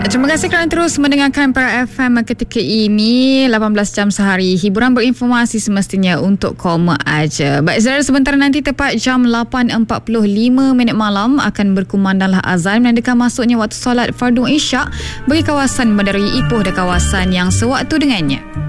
Terima kasih kerana terus mendengarkan Para FM ketika ini. 18 jam sehari hiburan berinformasi semestinya untuk kaum aja. Baik saudara, sebentar nanti tepat jam 8.45 malam akan berkumandanglah azan menandakan masuknya waktu solat fardu isyak bagi kawasan Bandaraya Ipoh dan kawasan yang sewaktu dengannya.